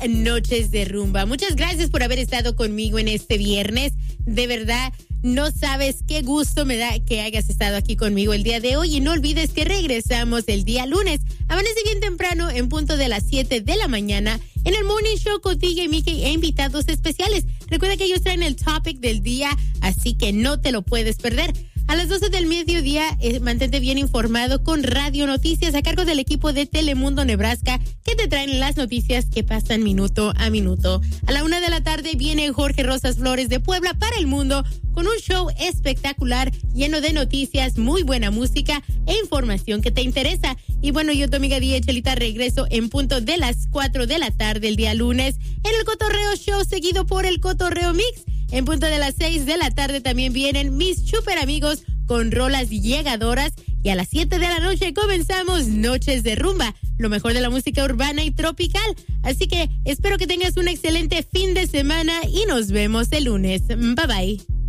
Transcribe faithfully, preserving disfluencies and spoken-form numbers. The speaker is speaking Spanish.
Noches de Rumba. Muchas gracias por haber estado conmigo en este viernes. De verdad, no sabes qué gusto me da que hayas estado aquí conmigo el día de hoy. Y no olvides que regresamos el día lunes. Amanece bien temprano en punto de las siete de la mañana en el Morning Show con D J Mickey e invitados especiales. Recuerda que ellos traen el topic del día, así que no te lo puedes perder. A las doce del mediodía, eh, mantente bien informado con Radio Noticias a cargo del equipo de Telemundo Nebraska, que te traen las noticias que pasan minuto a minuto. A la una de la tarde viene Jorge Rosas Flores de Puebla para el mundo con un show espectacular lleno de noticias, muy buena música e información que te interesa. Y bueno, yo, tu amiga D J Chelita, regreso en punto de las cuatro de la tarde el día lunes en el Cotorreo Show, seguido por el Cotorreo Mix. En punto de las seis de la tarde también vienen mis super amigos con rolas llegadoras. Y a las siete de la noche comenzamos Noches de Rumba, lo mejor de la música urbana y tropical. Así que espero que tengas un excelente fin de semana y nos vemos el lunes. Bye bye.